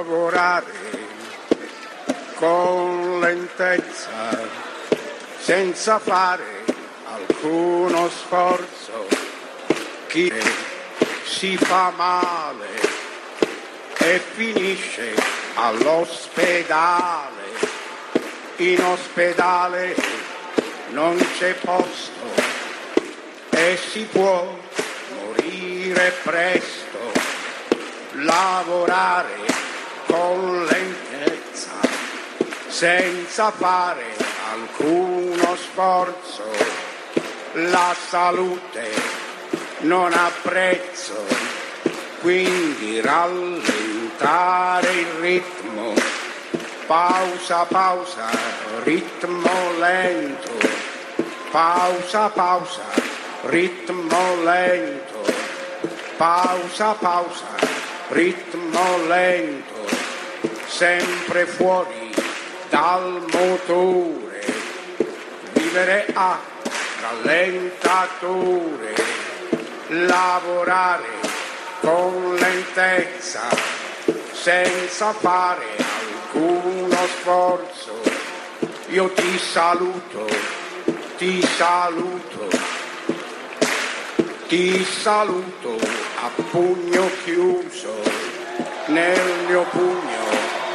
Lavorare con lentezza, senza fare alcuno sforzo. Chi si fa male e finisce all'ospedale. In ospedale non c'è posto e si può morire presto. Lavorare con lentezza, senza fare alcuno sforzo. La salute non ha prezzo, quindi rallentare il ritmo. Pausa, pausa, ritmo lento. Pausa, pausa, ritmo lento. Pausa, pausa, ritmo lento. Sempre fuori dal motore, vivere a rallentatore, lavorare con lentezza, senza fare alcuno sforzo. Io ti saluto, ti saluto, ti saluto a pugno chiuso, nel mio pugno